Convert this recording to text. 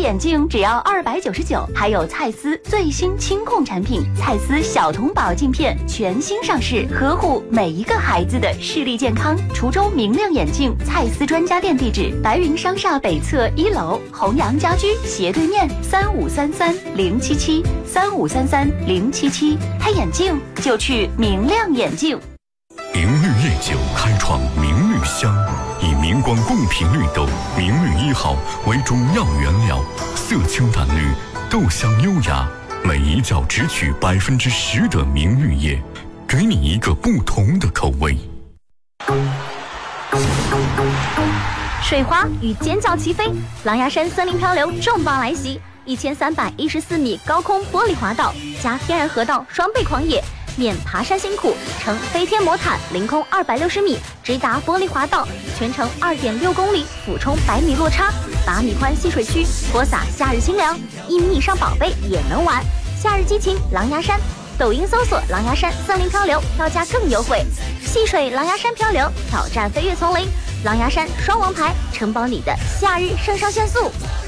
眼镜只要299，还有蔡司最新清控产品蔡司小童宝镜片全新上市，呵护每一个孩子的视力健康。滁州明亮眼镜蔡司专家店地址：白云商厦北侧1楼，弘阳家居斜对面，3533-077，3533-077。配眼镜就去明亮眼镜。 明绿夜酒开创明绿香，以明光贡品绿豆明绿1号为中药原料，色清淡绿，豆香优雅，每一角只取10%的明绿叶，给你一个不同的口味。 水花与尖叫齐飞，狼牙山森林漂流重磅来袭，1314米高空玻璃滑道加天然河道双倍狂野，免爬山辛苦，乘飞天魔毯凌空260米，直达玻璃滑道，全程2.6公里，俯冲100米落差，8米宽戏水区，泼洒夏日清凉，1米以上宝贝也能玩。夏日激情狼牙山，抖音搜索狼牙山森林漂流，票价更优惠。戏水狼牙山漂流，挑战飞跃丛林，狼牙山双王牌，承包你的夏日肾上腺素。